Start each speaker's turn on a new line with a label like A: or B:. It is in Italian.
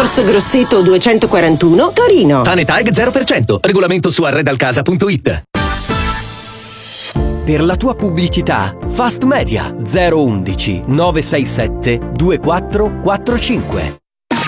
A: Corso Grosseto 241, Torino.
B: Tanetag 0%. Regolamento su arredalcasa.it.
C: Per la tua pubblicità, Fast Media 011 967 2445.